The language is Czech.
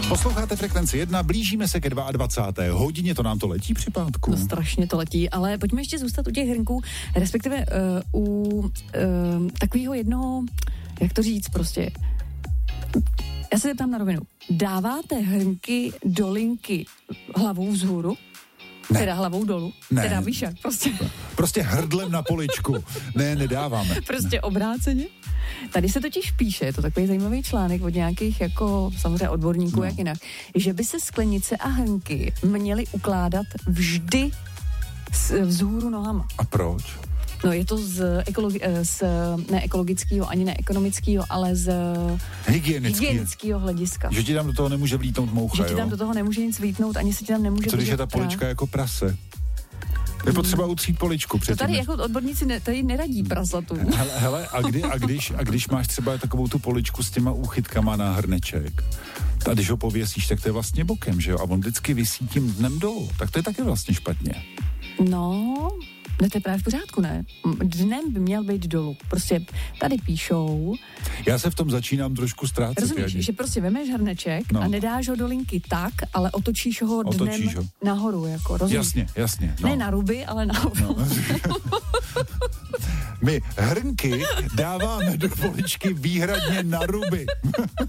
Posloucháte Frekvenci 1, blížíme se ke 22. hodině, to nám to letí při pátku. No strašně to letí, ale pojďme ještě zůstat u těch hrnků, respektive u takového jednoho, jak to říct prostě. Já se zeptám na rovinu. Dáváte hrnky do linky hlavou vzhůru? Ne. Teda hlavou dolů? Ne. Teda víš jak, prostě. Prostě hrdlem na poličku. Ne, nedáváme. Prostě obráceně. Tady se totiž píše, je to takový zajímavý článek od nějakých jako samozřejmě odborníků, jak jinak, že by se sklenice a hrnky měly ukládat vždy vzhůru nohama. A proč? No je to z neekologického, ani neekonomického, ale z hygienického hlediska. Že ti tam do toho nemůže vlítnout moucha, Že ti tam do toho nemůže nic vlítnout, ani se ti tam nemůže... Co když je ta polička jako prase? Je potřeba utřít poličku předtím. To tady jako odborníci tady neradí prasatům. Hele, a když máš třeba takovou tu poličku s těma úchytkama na hrneček, a když ho pověsíš, tak to je vlastně bokem, že jo? A on vždycky visí tím dnem dolů, tak to je taky vlastně špatně. No, to je právě v pořádku, ne? Dnem by měl být dolů. Prostě tady píšou... Já se v tom začínám trošku ztrácet. Rozumíš, že prostě vemeš hrneček a nedáš ho do linky tak, ale otočíš ho dnem nahoru, jako, rozumíš? Jasně. No. Ne na ruby, ale nahoru. No. My hrnky dáváme do poličky výhradně na ruby.